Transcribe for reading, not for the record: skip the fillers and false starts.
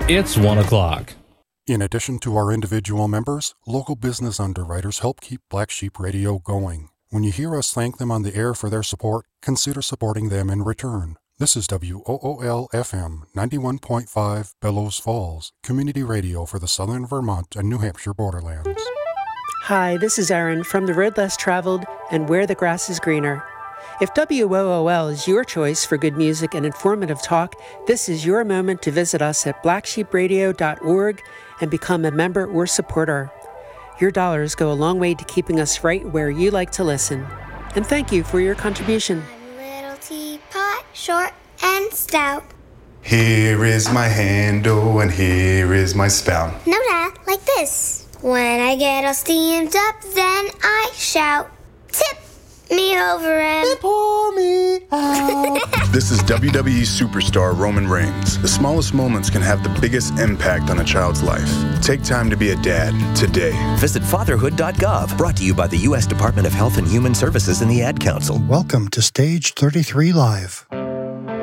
It's 1 o'clock. In addition to our individual members, local business underwriters help keep Black Sheep Radio going. When you hear us thank them on the air for their support, consider supporting them in return. This is WOOL-FM 91.5 Bellows Falls, community radio for the southern Vermont and New Hampshire borderlands. Hi, this is Erin from The Road Less Traveled and Where the Grass is Greener. If WOOL is your choice for good music and informative talk, this is your moment to visit us at blacksheepradio.org and become a member or supporter. Your dollars go a long way to keeping us right where you like to listen. And thank you for your contribution. Little teapot, short and stout. Here is my handle and here is my spout. No, Dad, like this. When I get all steamed up, then I shout, tip me over and pour me out. This is WWE superstar Roman Reigns. The smallest moments can have the biggest impact on a child's life. Take time to be a dad today. Visit fatherhood.gov, brought to you by the U.S. Department of Health and Human Services and the Ad Council. Welcome to Stage 33 Live.